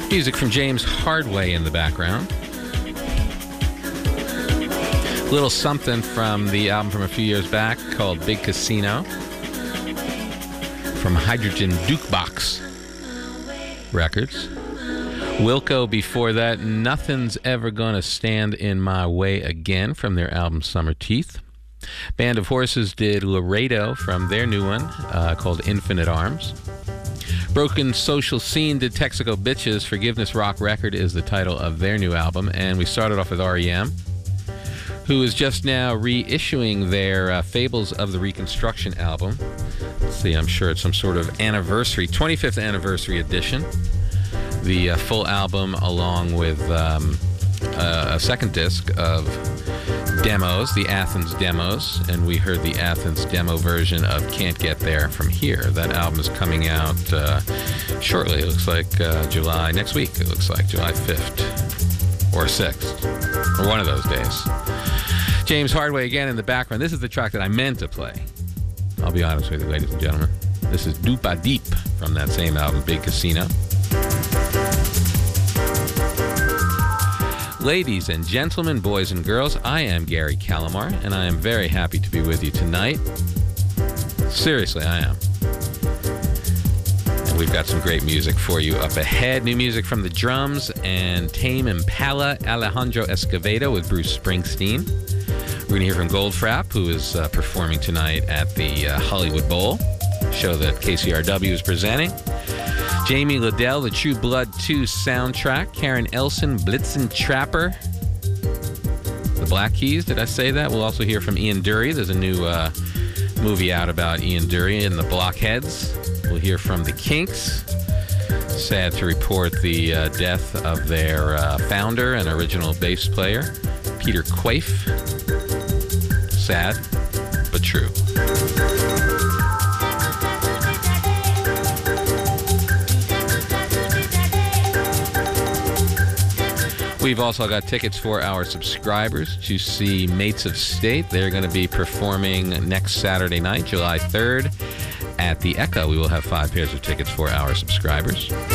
Music from James Hardway in the background. A little something from the album from a few years back called Big Casino from Hydrogen Dukebox Records. Wilco before that, Nothing's Ever Gonna Stand in My Way Again from their album Summer Teeth. Band of Horses did Laredo from their new one called Infinite Arms. Broken Social Scene did Texaco Bitches. Forgiveness Rock Record is the title of their new album. And we started off with R.E.M., who is just now reissuing their Fables of the Reconstruction album. Let's see, I'm sure it's some sort of anniversary, 25th anniversary edition. The full album along with a second disc of demos, the Athens demos, and we heard the Athens demo version of Can't Get There From Here. That album is coming out shortly. It looks like next week. It looks like July 5th or 6th, or one of those days. James Hardway again in the background. This is the track that I meant to play. I'll be honest with you, ladies and gentlemen. This is Doopa Deep from that same album, Big Casino. Ladies and gentlemen, boys and girls, I am Gary Calamar, and I am very happy to be with you tonight. Seriously, I am. And we've got some great music for you up ahead. New music from the Drums and Tame Impala, Alejandro Escovedo with Bruce Springsteen. We're going to hear from Goldfrapp, who is performing tonight at the Hollywood Bowl, show that KCRW is presenting. Jamie Liddell, the True Blood 2 soundtrack. Karen Elson, Blitzen Trapper. The Black Keys, did I say that? We'll also hear from Ian Dury. There's a new movie out about Ian Dury and the Blockheads. We'll hear from the Kinks. Sad to report the death of their founder and original bass player, Peter Quaife. Sad, but true. We've also got tickets for our subscribers to see Mates of State. They're going to be performing next Saturday night, July 3rd, at the Echo. We will have 5 pairs of tickets for our subscribers.